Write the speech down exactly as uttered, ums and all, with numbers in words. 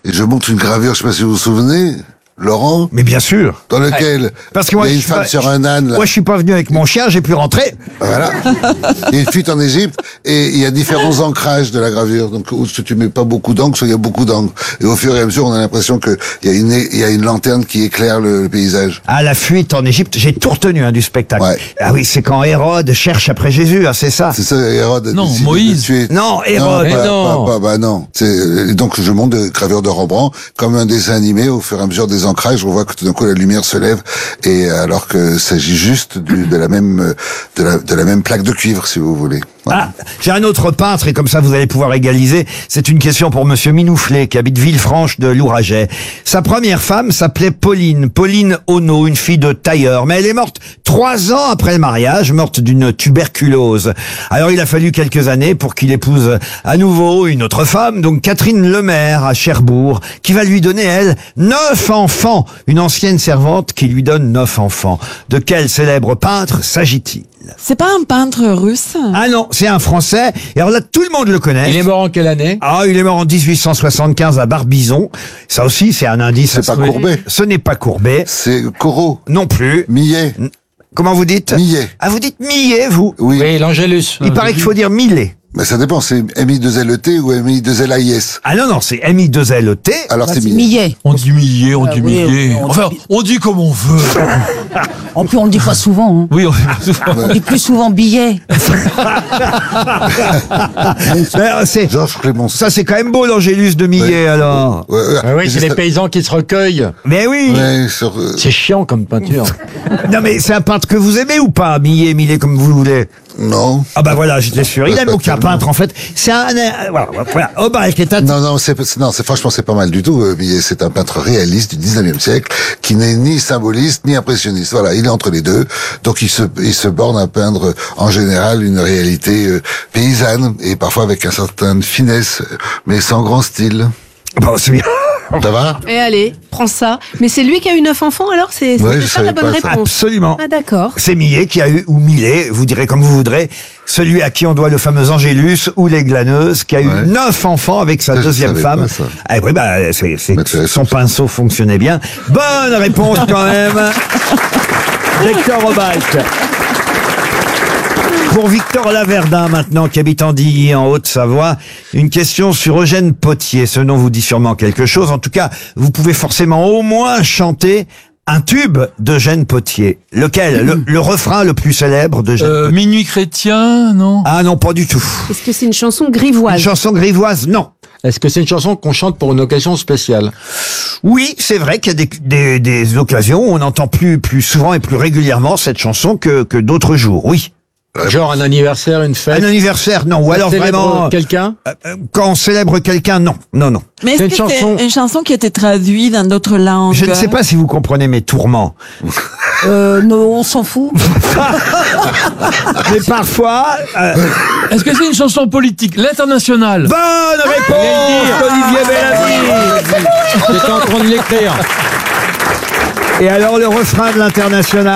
et je montre une gravure, je sais pas si vous vous souvenez, Laurent, Mais bien sûr. dans lequel Parce que moi, il y a je une suis femme pas- sur un âne, là. Moi, je suis pas venu avec mon chien, j'ai pu rentrer. Voilà. Il y a une fuite en Égypte et il y a différents ancrages de la gravure. Donc, où tu mets pas beaucoup d'encre, soit il y a beaucoup d'encre. Et au fur et à mesure, on a l'impression que il y a une, il y a une lanterne qui éclaire le, le paysage. À la fuite en Égypte, j'ai tout retenu hein, du spectacle. Ouais. Ah oui, c'est quand Hérode cherche après Jésus, hein, c'est ça. C'est ça, Hérode. Non, décide Moïse. de tuer. Non, Hérode. pas, Mais non. Pas, pas, bah non. C'est, et donc, je monte des gravures de Rembrandt comme un dessin animé. Au fur et à mesure des ancrages, on voit que tout d'un coup, la lumière se lève. Et alors que s'agit juste du, de la même, de la, de la même plaque de cuivre, si vous voulez. Voilà. Ah, j'ai un autre peintre et comme ça vous allez pouvoir égaliser. C'est une question pour Monsieur Minouflet qui habite Villefranche de Louraget. Sa première femme s'appelait Pauline, Pauline Ono, une fille de tailleur. Mais elle est morte trois ans après le mariage, morte d'une tuberculose. Alors il a fallu quelques années pour qu'il épouse à nouveau une autre femme, donc Catherine Lemaire à Cherbourg, qui va lui donner, elle, neuf enfants. Une ancienne servante qui lui donne neuf enfants. De quel célèbre peintre s'agit-il? C'est pas un peintre russe? Ah non, c'est un Français. Et alors là, tout le monde le connaît. Il est mort en quelle année? Ah, il est mort en dix-huit cent soixante-quinze à Barbizon. Ça aussi, c'est un indice. C'est pas Oui. Courbet. Ce n'est pas Courbet. C'est Corot. Non plus. Millet. Comment vous dites? Millet. Ah, vous dites Millet, vous? Oui. Oui, l'Angélus. Il paraît qu'il faut dire Millet. Mais ça dépend, c'est M I deux L E T ou M I deux L A I S. Ah non, non, c'est M I deux L E T. Alors c'est Millet. Millet. On dit millier, on Ah dit oui, millier. on- on Enfin, dit- on dit comme on veut. En plus, on le dit pas souvent. Hein. Oui, on On dit plus souvent billet. Mais, euh, c'est- Georges Clémenceau. Ça, c'est quand même beau, l'Angélus de Millet, alors. Ouais, ouais. Ah oui, Mais c'est juste- les paysans qui se recueillent. Mais oui. Ouais, sur, euh, C'est chiant comme peinture. Non, mais c'est un peintre que vous aimez ou pas? Millet, Millet, comme vous voulez. non. Ah bah voilà, j'étais sûr. Il Ouais, aime pas aucun tellement. peintre, en fait. C'est un... euh, voilà, voilà. Obal, qui est un... Non, non, c'est, c'est- non, c'est, franchement, c'est pas mal du tout. euh, Millet, c'est un peintre réaliste du dix-neuvième siècle, qui n'est ni symboliste, ni impressionniste. Voilà, il est entre les deux. Donc, il se, il se borne à peindre, euh, en général, une réalité euh, paysanne, et parfois avec un certain finesse, euh, mais sans grand style. Bon, c'est bien. Ça va? Et allez, prends ça. Mais c'est lui qui a eu neuf enfants alors? C'est c'est Ouais, je ça la savais bonne pas ça. réponse. Absolument. Ah d'accord. C'est Millet qui a eu, ou Millet, vous direz comme vous voudrez, celui à qui on doit le fameux Angélus ou les glaneuses, qui a eu Ouais. neuf enfants avec sa Ça, je deuxième savais femme. pas, ça. Ah oui, bah, c'est, c'est, Intéressant, son ça. pinceau fonctionnait bien. Bonne réponse quand même. Victor Obalk. Pour Victor Laverdin, maintenant, qui habite Andilly, en Haute-Savoie, une question sur Eugène Potier. Ce nom vous dit sûrement quelque chose. En tout cas, vous pouvez forcément au moins chanter un tube d'Eugène Potier. Lequel? Le, le refrain le plus célèbre d'Eugène Euh, Potier. minuit chrétien, non? Ah non, pas du tout. Est-ce que c'est une chanson Une grivoise? chanson grivoise? Non. Est-ce que c'est une chanson qu'on chante pour une occasion spéciale? Oui, c'est vrai qu'il y a des, des, des occasions où on entend plus, plus souvent et plus régulièrement cette chanson que, que d'autres jours. Oui. Genre un anniversaire, une Un fête? anniversaire, non. Ou Ça alors célèbre vraiment, quelqu'un? euh, euh, quand on célèbre quelqu'un, non. Non, non. Mais C'est est-ce une que chanson- c'est une chanson qui a été traduite dans d'autres langues? Je ne sais pas si vous comprenez mes tourments. Euh, non, on s'en fout. Mais parfois... euh, Est-ce que c'est une chanson politique? L'Internationale? bonne réponse, Olivier Bellamy. J'étais en train de l'écrire. Et alors le refrain de l'International?